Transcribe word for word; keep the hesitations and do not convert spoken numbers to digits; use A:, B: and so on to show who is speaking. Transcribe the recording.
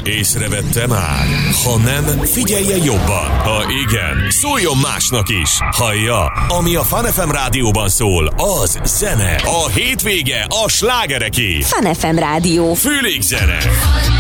A: Észrevette már? Ha nem, figyelje jobban. Ha igen, szóljon másnak is. Hallja, ami a Fun ef em rádióban szól, az zene. A hétvége a slágereké.
B: Fun ef em rádió.
A: Fülig zene.